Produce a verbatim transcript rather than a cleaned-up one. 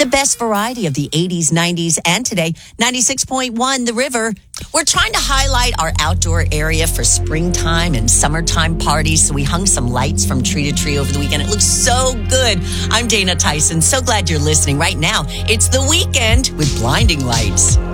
The best variety of the eighties, nineties, and today, ninety-six point one, The River. We're trying to highlight our outdoor area for springtime and summertime parties, so we hung some lights from tree to tree over the weekend. It looks so good. I'm Dana Tyson. So glad you're listening right now. It's The Weekend with Blinding Lights.